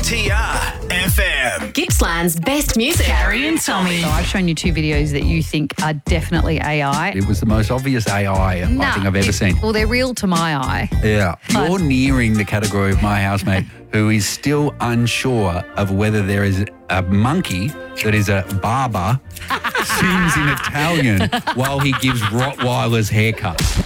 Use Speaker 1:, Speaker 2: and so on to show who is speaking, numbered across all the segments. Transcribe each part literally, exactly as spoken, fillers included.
Speaker 1: T R F M.
Speaker 2: Gippsland's best music. Carrie and Tommy.
Speaker 3: So I've shown you two videos that you think are definitely A I.
Speaker 4: It was the most obvious A I
Speaker 3: Nah,
Speaker 4: I think I've ever
Speaker 3: it-
Speaker 4: seen.
Speaker 3: Well, they're real to my eye.
Speaker 4: Yeah.
Speaker 3: But-
Speaker 4: You're nearing the category of my housemate who is still unsure of whether there is a monkey that is a barber, sings in Italian while he gives Rottweilers haircuts.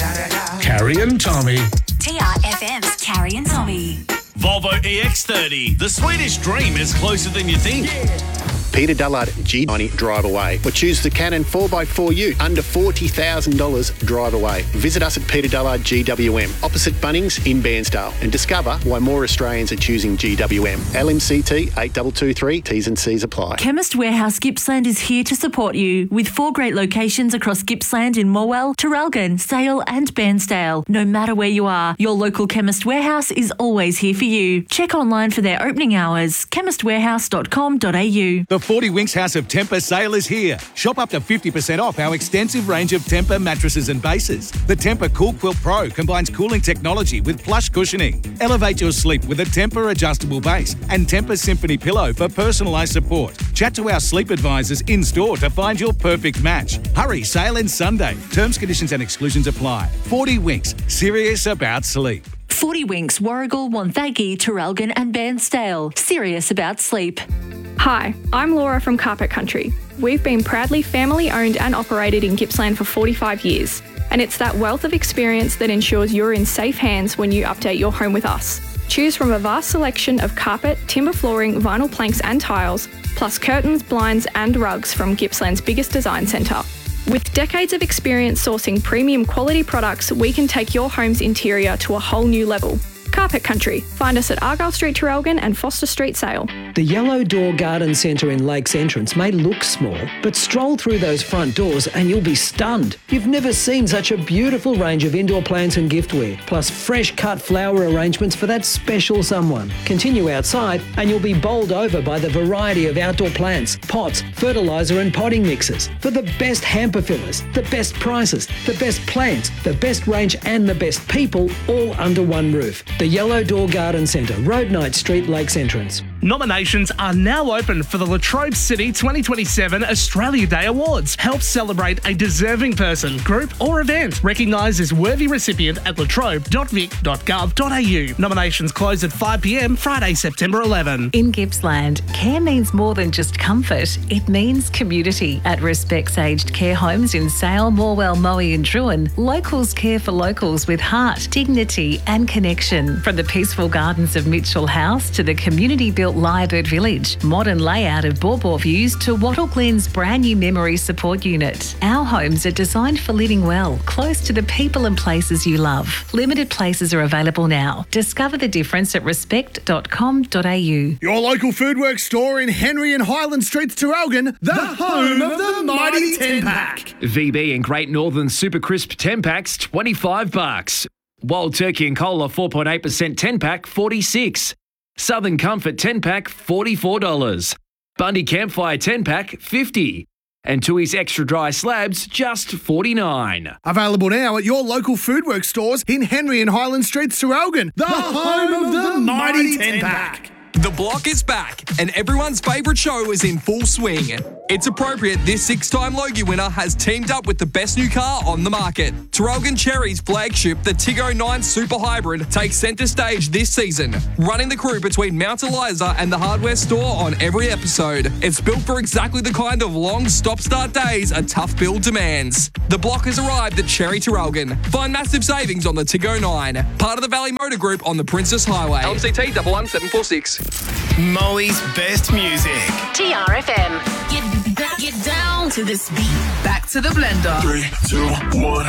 Speaker 1: Carrie and Tommy.
Speaker 2: T R F M's Carrie and Tommy.
Speaker 5: Volvo E X thirty. The Swedish dream is closer than you think.
Speaker 6: Peter Dullard G ninety Drive Away. Or choose the Canon four by four U, under forty thousand dollars Drive Away. Visit us at Peter Dullard G W M, opposite Bunnings in Bairnsdale, and discover why more Australians are choosing G W M. L M C T eight two two three, T's and C's apply.
Speaker 7: Chemist Warehouse Gippsland is here to support you with four great locations across Gippsland in Morwell, Traralgon, Sale and Bairnsdale. No matter where you are, your local Chemist Warehouse is always here for you. Check online for their opening hours, chemist warehouse dot com dot a u.
Speaker 8: The forty Winks House of Temper sale is here. Shop up to fifty percent off our extensive range of Tempur mattresses and bases. The Tempur Cool Quilt Pro combines cooling technology with plush cushioning. Elevate your sleep with a Tempur adjustable base and Tempur Symphony Pillow for personalised support. Chat to our sleep advisors in-store to find your perfect match. Hurry, sale ends Sunday. Terms, conditions and exclusions apply. forty Winks, serious about sleep.
Speaker 7: forty Winks, Warrigal, Wonthaggi, Traralgon and Bairnsdale. Serious about sleep.
Speaker 9: Hi, I'm Laura from Carpet Country. We've been proudly family owned and operated in Gippsland for forty-five years, and it's that wealth of experience that ensures you're in safe hands when you update your home with us. Choose from a vast selection of carpet, timber flooring, vinyl planks and tiles, plus curtains, blinds and rugs from Gippsland's biggest design centre. With decades of experience sourcing premium quality products, we can take your home's interior to a whole new level. Carpet Country. Find us at Argyle Street, Traralgon and Foster Street, Sale.
Speaker 10: The Yellow Door Garden Centre in Lakes Entrance may look small, but stroll through those front doors and you'll be stunned. You've never seen such a beautiful range of indoor plants and giftware, plus fresh cut flower arrangements for that special someone. Continue outside and you'll be bowled over by the variety of outdoor plants, pots, fertiliser and potting mixes. For the best hamper fillers, the best prices, the best plants, the best range and the best people, all under one roof. The Yellow Door Garden Centre, Road Knight Street, Lakes Entrance.
Speaker 11: Nominations are now open for the Latrobe City twenty twenty-seven Australia Day Awards. Help celebrate a deserving person, group or event. Recognise this worthy recipient at latrobe dot vic dot gov dot a u. Nominations close at five p m Friday, September eleventh.
Speaker 2: In Gippsland, care means more than just comfort. It means community. At Respects Aged Care Homes in Sale, Morwell, Moe and Druin, locals care for locals with heart, dignity and connection. From the peaceful gardens of Mitchell House to the community-built Lyrebird Village, modern layout of Bawbaw Views to Wattle Glen's brand new memory support unit. Our homes are designed for living well, close to the people and places you love. Limited places are available now. Discover the difference at respect dot com dot a u.
Speaker 12: Your local Foodworks store in Henry and Highland Streets, Traralgon, the home of the mighty ten pack.
Speaker 13: V B and Great Northern Super Crisp ten packs, twenty-five bucks. Wild Turkey and Cola four point eight percent ten pack, forty-six. Southern Comfort ten pack, forty-four dollars. Bundy Campfire ten pack, fifty. And Tui's Extra Dry Slabs, just forty-nine.
Speaker 12: Available now at your local Foodworks stores in Henry and Highland Streets, Traralgon, the, the home of the mighty ten pack.
Speaker 14: The Block is back, and everyone's favourite show is in full swing. It's appropriate this six-time Logie winner has teamed up with the best new car on the market. Traralgon Cherry's flagship, the Tig oh nine Super Hybrid, takes centre stage this season, running the crew between Mount Eliza and the hardware store on every episode. It's built for exactly the kind of long stop-start days a tough build demands. The Block has arrived at Cherry Traralgon. Find massive savings on the Tig oh nine, part of the Valley Motor Group on the Princess Highway. L M C T one one seven four six.
Speaker 1: Moe's best music.
Speaker 2: T R F M.
Speaker 15: Get, get down to this beat. Back to the blender.
Speaker 1: Three, two, one.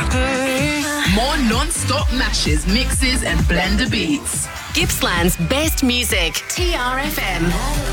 Speaker 15: More non-stop mashes, mixes and blender beats.
Speaker 2: Gippsland's best music. T R F M.